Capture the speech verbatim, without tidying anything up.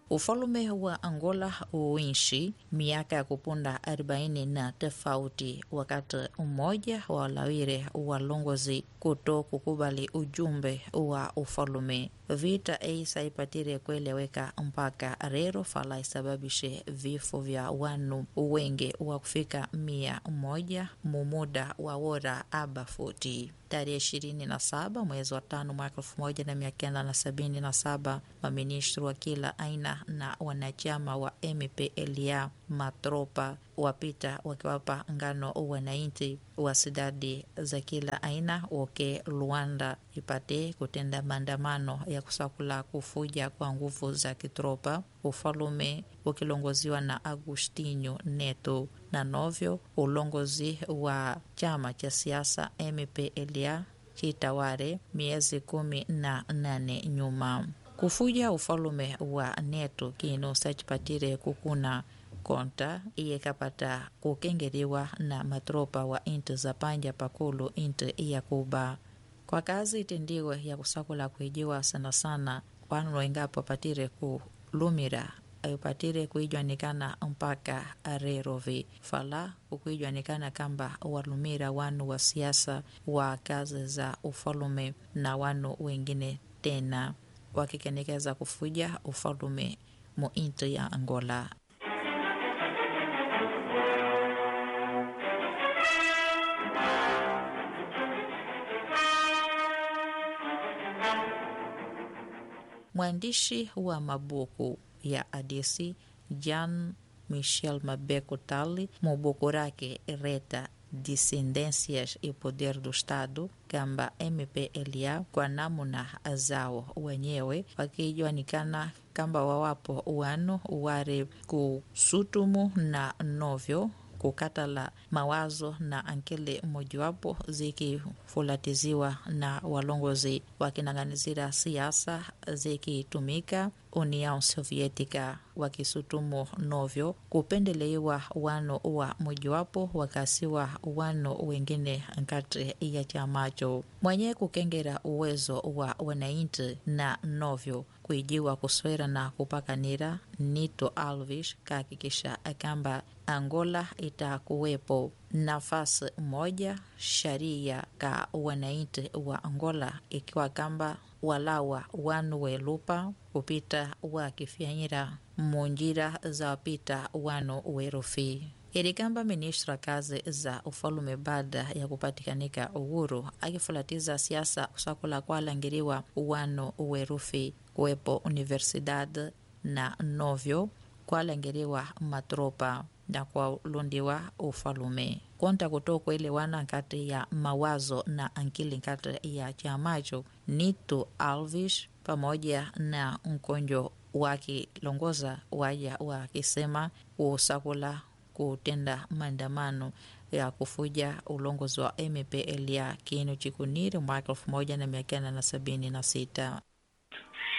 Ufalume wa Angola uinshi miaka ya kupunda arobaini na tofauti, wakati mmoja wa walawire walongozi kuto kukubali ujumbe wa ufalume. Vita eisa ipatire kueleweka mpaka rero fala isababishe vifo vya wanu wenge wa kufika mia moja mumuda wa wora abafuti. Tarehe ishirini na saba mwezi wa tano mwaka elfu moja na mia kenda na sabini na saba maministri wa kila aina na wanachama wa M P L A matropa wapita wakiwapa ngano wananchi wa sidadi za kila aina woke Luanda ipate kutenda maandamano ya kusakula kufuja kwa nguvu za kitropa. Ufalume ukilongoziwa na Agostinho Neto na novyo ulongozi wa chama cha siasa M P L A chitaware miezi kumi na nane nyuma. Kufuja ufalume wa Neto kino sachipatire kukuna konta iye kapata kukengeriwa na matropa wa inti za panja pakulu inti iya Kuba. Kwa kazi itendiwe ya kusakula kuijiwa sana sana wanu wengapo patire kulumira ayupatire kuijuanikana mpaka arerovi fala ukuijuanikana kamba walumira wanu wa siasa wa kazi za ufalume na wanu wengine tena wakikenekeza kufuja ufalume mu inti ya Angola. Mwandishi wa mabuku ya adisi Jean Michel Mabeco Tali mubuku rake Reta Descendências e Poder do Estado kamba M P L A kwa namuna zao wenyewe wakijuanikana kamba wawapo wanu ware kusutumu na novyo kukatala mawazo na ankele mojawapo zikifulatiziwa na walongozi wakinanganizira siasa zikitumika União Sovietica wakisutumu novyo kupendelewa wano wa mojawapo wakasiwa wano wengine nkati ya chamacho mwenye kukengera uwezo wa wanainti na novyo kuijiwa kuswera na kupakanira Nito Alves kakikisha akamba Angola itakuwepo nafasi moja sharia ka wanainti wa Angola ikiwa kamba walawa wanu welupa kupita wakifyanyira munjira za wapita wanu werufi. Ilikamba ministra kazi za ufalume baada ya kupatikanika uhuru akifulatiza siasa kusakula kwa langiriwa wanu werufi kuwepo universidad na novyo kwa langiriwa matropa na kwa lundiwa ufalume. Konta kutoko ile wana kati ya mawazo na ankili kati ya chamacho Nito Alves pamoja na mkonjo wakilongoza waja wakisema usakula kutenda maandamano ya kufuja ulongozi wa M P L A kinu chikuniri mwaka elfu moja na mia kenda na sabini na sita.